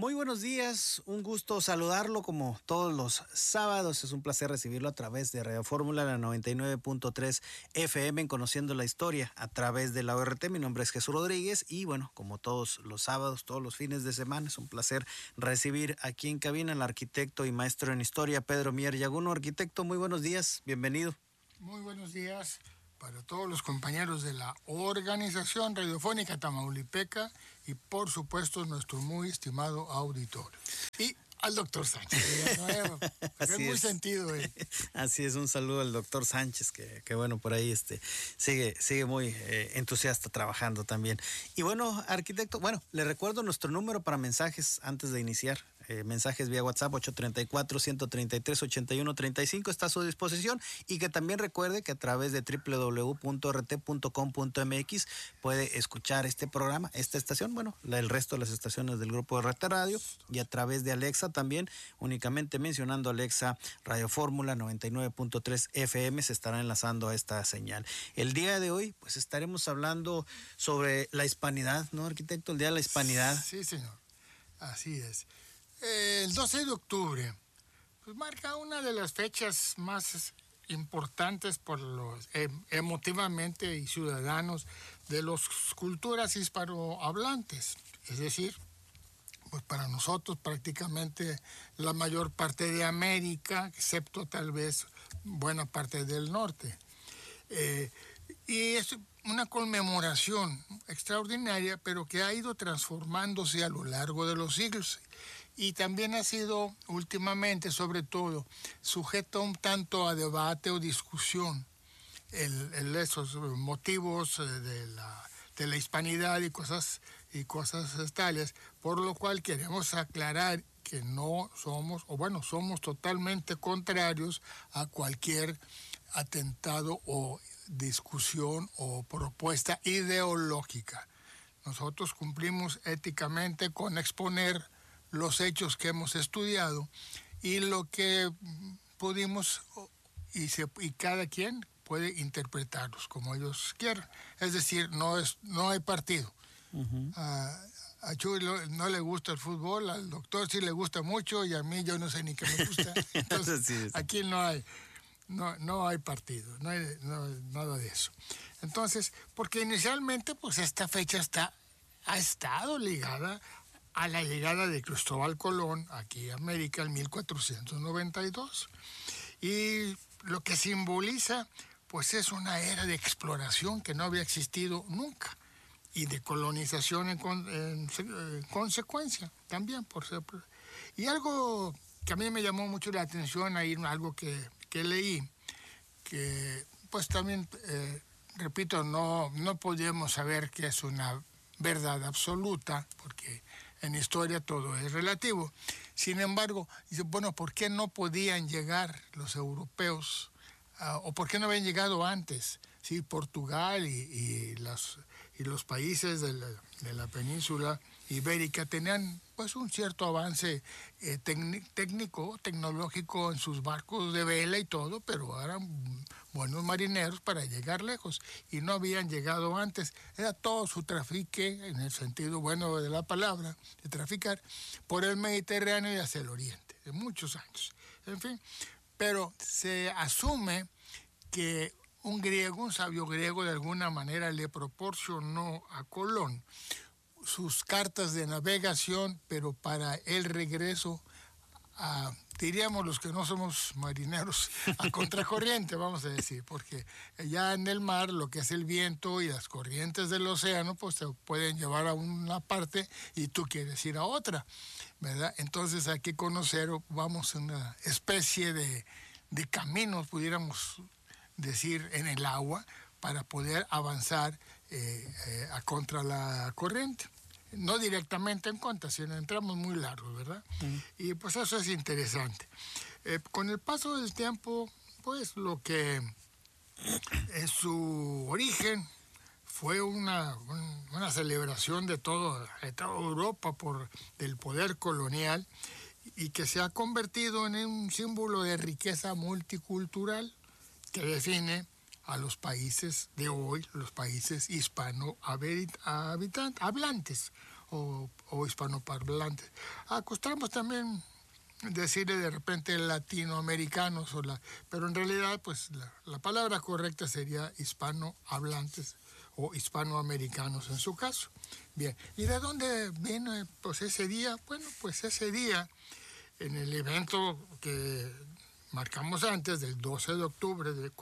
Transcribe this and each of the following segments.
Muy buenos días, un gusto saludarlo como todos los sábados. Es un placer recibirlo a través de Radio Fórmula, la 99.3 FM, en Conociendo la Historia a través de la ORT. Mi nombre es Jesús Rodríguez y bueno, como todos los sábados, todos los fines de semana, es un placer recibir aquí en cabina al arquitecto y maestro en historia, Pedro Mier Yaguno. Arquitecto, muy buenos días, bienvenido. Muy buenos días para todos los compañeros de la Organización Radiofónica Tamaulipeca y por supuesto nuestro muy estimado auditorio. Y al doctor Sánchez, es muy sentido. Así es, un saludo al doctor Sánchez, que bueno, por ahí sigue muy entusiasta trabajando también. Y bueno, arquitecto, bueno, le recuerdo nuestro número para mensajes antes de iniciar. Mensajes vía WhatsApp 834-133-8135 está a su disposición, y que también recuerde que a través de www.rt.com.mx puede escuchar este programa, esta estación, bueno, el resto de las estaciones del grupo de RT Radio, y a través de Alexa también, únicamente mencionando Alexa Radio Fórmula 99.3 FM se estará enlazando a esta señal. El día de hoy pues estaremos hablando sobre la hispanidad, ¿no, arquitecto? El Día de la Hispanidad. Sí, señor, así es. El 12 de octubre pues marca una de las fechas más importantes por los emotivamente y ciudadanos de las culturas hispanohablantes, es decir, pues para nosotros prácticamente la mayor parte de América, excepto tal vez buena parte del norte. Y es una conmemoración extraordinaria, pero que ha ido transformándose a lo largo de los siglos. Y también ha sido últimamente, sobre todo, sujeto un tanto a debate o discusión esos motivos de la hispanidad y cosas tales, por lo cual queremos aclarar que no somos, o bueno, somos totalmente contrarios a cualquier atentado o discusión o propuesta ideológica. Nosotros cumplimos éticamente con exponer los hechos que hemos estudiado y lo que pudimos, y cada quien puede interpretarlos como ellos quieran. Es decir, no hay partido. Uh-huh. A Chuy no le gusta el fútbol, al doctor sí le gusta mucho y a mí yo no sé ni qué me gusta. Entonces, sí, aquí no hay partido, no hay nada de eso. Entonces, porque inicialmente pues esta fecha ha estado ligada a la llegada de Cristóbal Colón aquí a América en 1492. Y lo que simboliza pues es una era de exploración que no había existido nunca, y de colonización en consecuencia también. Y algo que a mí me llamó mucho la atención, ahí algo que leí, que pues también, repito, no podemos saber que es una verdad absoluta, porque en historia todo es relativo. Sin embargo, dice, bueno, ¿por qué no podían llegar los europeos? ¿O por qué no habían llegado antes? Sí, Portugal y los países de la península ibérica tenían pues un cierto avance técnico, tecnológico en sus barcos de vela y todo, pero eran buenos marineros para llegar lejos y no habían llegado antes. Era todo su trafique, en el sentido bueno de la palabra, de traficar por el Mediterráneo y hacia el oriente, de muchos años. En fin, pero se asume que un sabio griego, de alguna manera le proporcionó a Colón sus cartas de navegación, pero para el regreso diríamos los que no somos marineros, a contracorriente, vamos a decir, porque ya en el mar lo que es el viento y las corrientes del océano pues te pueden llevar a una parte y tú quieres ir a otra, ¿verdad? Entonces hay que conocer, vamos, una especie de caminos, pudiéramos decir, en el agua para poder avanzar a contra la corriente. No directamente en contra, sino entramos muy largo, ¿verdad? Y pues eso es interesante. Con el paso del tiempo, pues lo que en su origen fue una celebración de toda Europa del poder colonial, y que se ha convertido en un símbolo de riqueza multicultural que define a los países de hoy, los países hispanohablantes, o hispanoparlantes. Acostumbramos también decirle de repente latinoamericanos, pero en realidad pues la palabra correcta sería hispanohablantes o hispanoamericanos en su caso. Bien, ¿y de dónde viene pues ese día? Bueno, pues ese día, en el evento que marcamos antes, del 12 de octubre de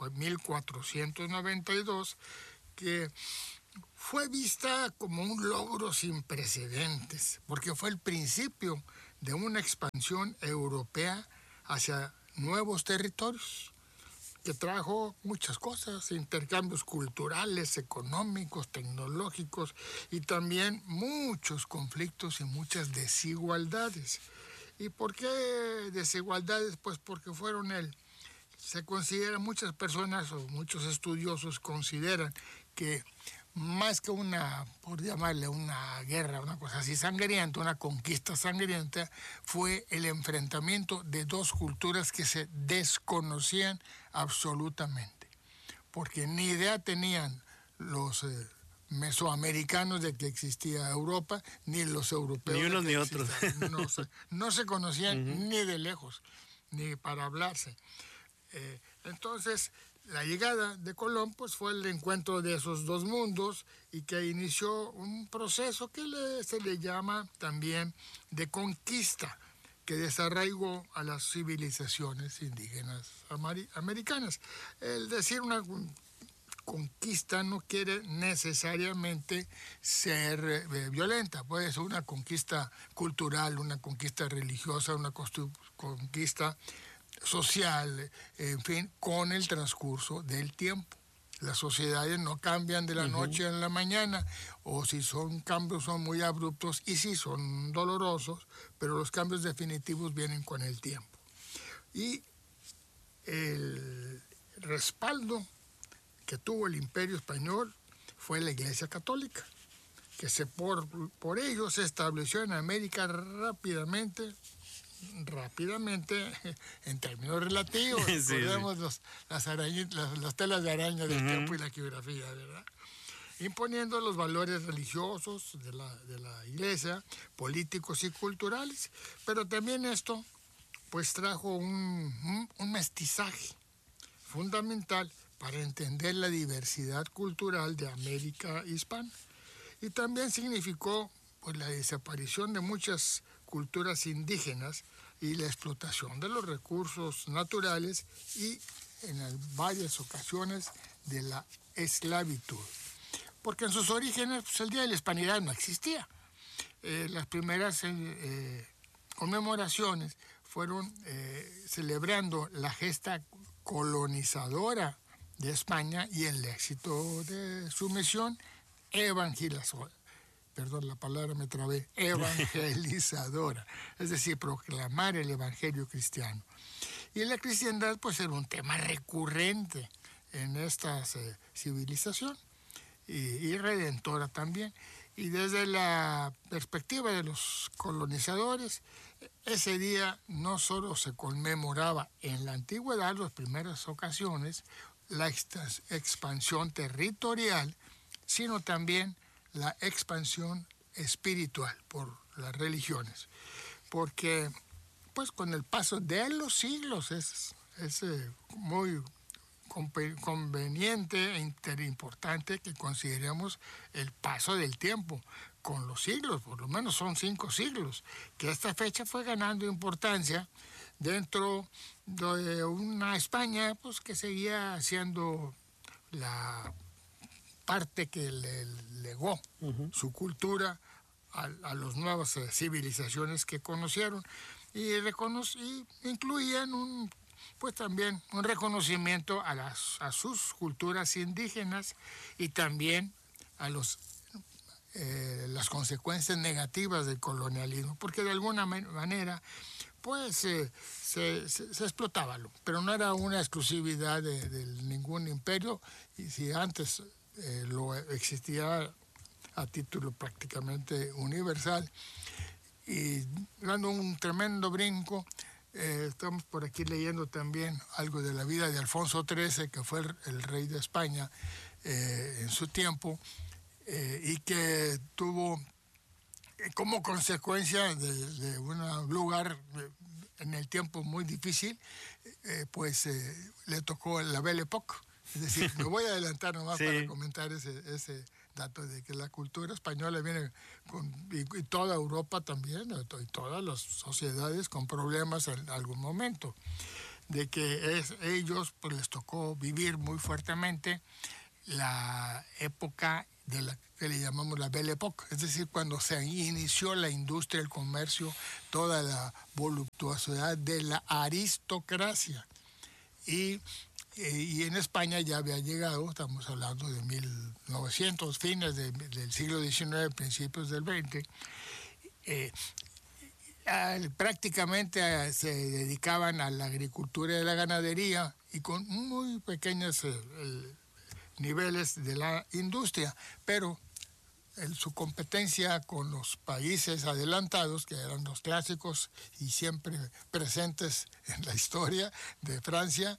1492, que fue vista como un logro sin precedentes, porque fue el principio de una expansión europea hacia nuevos territorios, que trajo muchas cosas, intercambios culturales, económicos, tecnológicos y también muchos conflictos y muchas desigualdades. ¿Y por qué desigualdades? Pues porque se considera, muchas personas o muchos estudiosos consideran que más que por llamarle una guerra, una cosa así sangrienta, una conquista sangrienta, fue el enfrentamiento de dos culturas que se desconocían absolutamente, porque ni idea tenían los mesoamericanos de que existía Europa, ni los europeos. Ni unos ni otros. No se conocían ni de lejos, ni para hablarse. Entonces, la llegada de Colón pues, fue el encuentro de esos dos mundos y que inició un proceso que se le llama también de conquista, que desarraigó a las civilizaciones indígenas americanas. El decir una conquista no quiere necesariamente ser violenta, puede ser una conquista cultural, una conquista religiosa, una conquista social, en fin, con el transcurso del tiempo. Las sociedades no cambian de la noche a la mañana, o si son cambios son muy abruptos y sí son dolorosos, pero los cambios definitivos vienen con el tiempo. Y el respaldo que tuvo el Imperio Español fue la Iglesia Católica, que por ello se estableció en América rápidamente, en términos relativos, sí, recordemos las telas de araña del tiempo y la geografía, ¿verdad? Imponiendo los valores religiosos de la iglesia, políticos y culturales, pero también esto pues trajo un mestizaje fundamental para entender la diversidad cultural de América hispana, y también significó pues la desaparición de muchas culturas indígenas y la explotación de los recursos naturales y en varias ocasiones de la esclavitud. Porque en sus orígenes pues, el Día de la Hispanidad no existía. Las primeras conmemoraciones fueron celebrando la gesta colonizadora de España y el éxito de su misión evangelizadora. Perdón, la palabra me trabé, evangelizadora, es decir, proclamar el evangelio cristiano. Y la cristiandad pues era un tema recurrente en esta civilización y redentora también. Y desde la perspectiva de los colonizadores, ese día no solo se conmemoraba en la antigüedad, las primeras ocasiones, la expansión territorial, sino también la expansión espiritual por las religiones. Porque pues con el paso de los siglos es muy conveniente e importante que consideremos el paso del tiempo con los siglos, por lo menos son 5 siglos, que esta fecha fue ganando importancia dentro de una España pues que seguía siendo la parte que le legó su cultura a las nuevas civilizaciones que conocieron y incluían pues también un reconocimiento a sus culturas indígenas y también a las consecuencias negativas del colonialismo, porque de alguna manera pues se explotaba, pero no era una exclusividad de ningún imperio, y si antes lo existía a título prácticamente universal. Y dando un tremendo brinco, estamos por aquí leyendo también algo de la vida de Alfonso XIII, que fue el rey de España en su tiempo, y que tuvo como consecuencia de un lugar en el tiempo muy difícil, pues le tocó la Belle Époque. Es decir, me voy a adelantar nomás para comentar ese dato de que la cultura española viene y toda Europa también, y todas las sociedades con problemas en algún momento, de que ellos pues les tocó vivir muy fuertemente la época de la que le llamamos la Belle Époque, es decir, cuando se inició la industria, el comercio, toda la voluptuosidad de la aristocracia. Y en España ya había llegado, estamos hablando de 1900, fines del siglo XIX, principios del XX, prácticamente se dedicaban a la agricultura y a la ganadería y con muy pequeños niveles de la industria, pero su competencia con los países adelantados, que eran los clásicos y siempre presentes en la historia de Francia,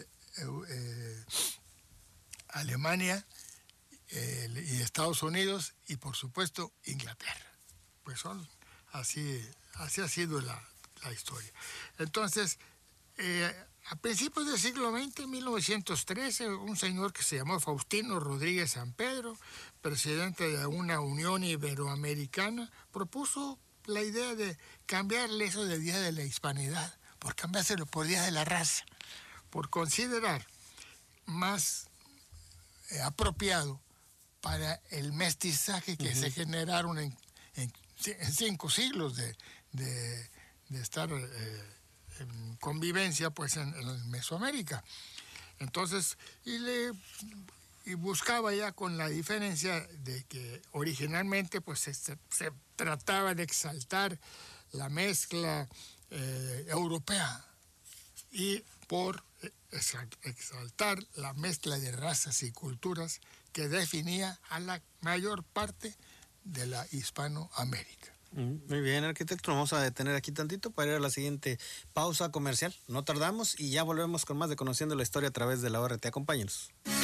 Alemania y Estados Unidos y por supuesto Inglaterra. Pues así ha sido la historia. Entonces, a principios del siglo XX, 1913, un señor que se llamó Faustino Rodríguez San Pedro, presidente de una Unión Iberoamericana, propuso la idea de cambiarle eso de Día de la Hispanidad, por cambiárselo por Día de la Raza, por considerar más apropiado para el mestizaje que se generaron en 5 siglos de estar en convivencia pues en Mesoamérica. Entonces, y buscaba ya con la diferencia de que originalmente pues se trataba de exaltar la mezcla europea y por exaltar la mezcla de razas y culturas que definía a la mayor parte de la Hispanoamérica. Muy bien, arquitecto, nos vamos a detener aquí tantito para ir a la siguiente pausa comercial. No tardamos y ya volvemos con más de Conociendo la Historia a través de la ORT. Acompáñenos.